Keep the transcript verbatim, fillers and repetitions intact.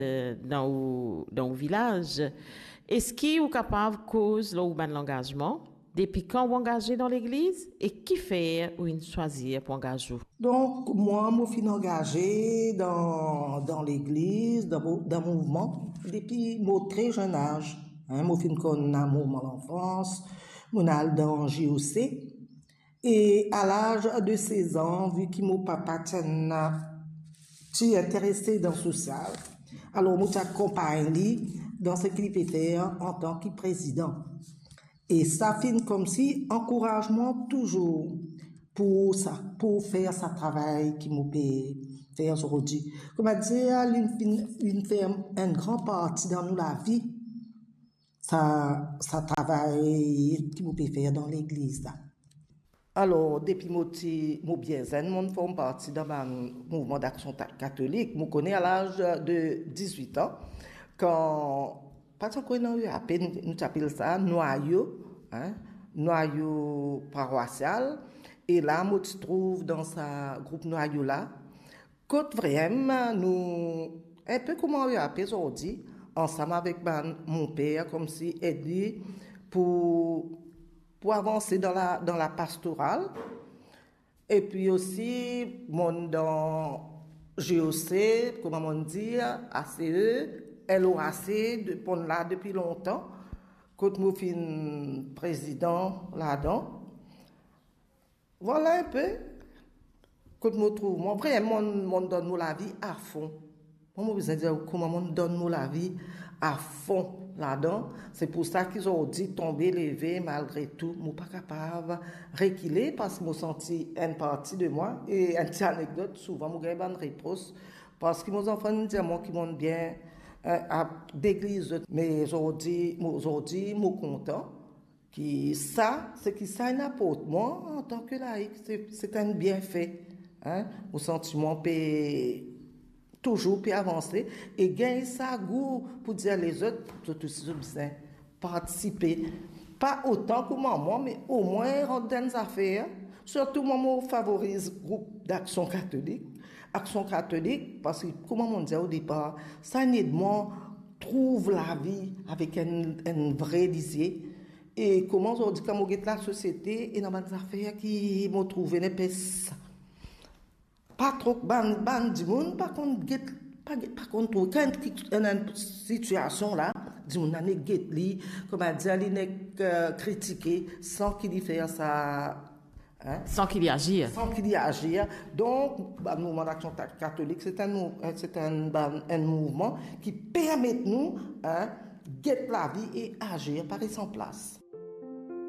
euh, dans le dans le village. Est-ce qu'il est capable de cause l'engagement? Depuis quand vous engagez dans l'église et qui fait ou une choisir pour engager? Donc, moi, je suis engagé dans, dans l'église, dans, dans le mouvement, depuis mon très jeune âge. Hein, je suis connu dans le mouvement l'enfance, je suis dans J O C. Et à l'âge de seize ans, vu que mon papa était intéressé dans le social, alors je accompagne dans ce qu'il peut faire en tant que président. Et ça fait comme si encouragement toujours pour ça, pour faire ce travail qui me peut faire aujourd'hui. Comme je dis, une, une fait un grand partie dans nous la vie, ça, ça travail qui me peut faire dans l'église là. Alors, depuis mon mon bien zen, mon forme partie dans le mouvement d'action catholique, je connais à l'âge de dix-huit ans, quand, pas qu'on a appelé, nous appelons ça noyau, hein, noyau paroissial, et là, je me trouve dans ce groupe noyau là, quand vraiment, nous, un peu comme on a appelé aujourd'hui, ensemble avec mon père, comme si aider pour pour avancer dans la, dans la pastorale. Et puis aussi, mon dans G O C, comment on dit, A C E, L O A C, de, pour là depuis longtemps, quand je suis président là-dedans. Voilà un peu, quand je me trouve, moi, vraiment, on donne la vie à fond. Moi, je veux dire, comment on donne la vie à fond là-dedans. C'est pour ça qu'ils ont dit tomber, lever, malgré tout. Je ne suis pas capable de reculer parce que je senti une partie de moi. Et une petite anecdote, souvent, je gagne une réponse parce que mes enfants me disent, moi, qui m'ont bien euh, à d'église. Mais aujourd'hui, aujourd'hui, je suis content. Qui, ça, c'est qui ça, une apôtre. Moi, en tant que laïc, c'est un bienfait. Hein? Mon sentiment peut toujours puis avancer et gagner ça goût pour dire les autres tout aussi bien participer pas autant que moi mais au moins rendre des affaires surtout moi je favorise le groupe d'action catholique action catholique parce que comme on disait au départ ça aide moi trouve la vie avec un, un vrai lisier et comment on dit quand on la société et dans des affaires qui m'ont trouvé une épaisse pas trop ban ban du monde par contre get pas par contre quand une situation là du monde n'a get li comme a dit ali n'est critiquer sans qu'il y fasse ça hein? Sans qu'il y agisse sans qu'il y agisse donc le mouvement d'action catholique c'est un c'est un, un mouvement qui permet nous hein get la vie et agir par son place.